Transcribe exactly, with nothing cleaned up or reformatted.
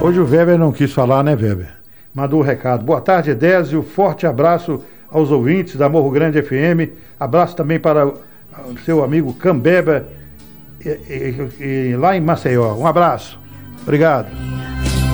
Hoje o Weber não quis falar, né, Weber? Mandou o recado. Boa tarde, Edésio. Forte abraço aos ouvintes da Morro Grande F M. Abraço também para o seu amigo Cambeba, e, e, e, lá em Maceió. Um abraço. Obrigado.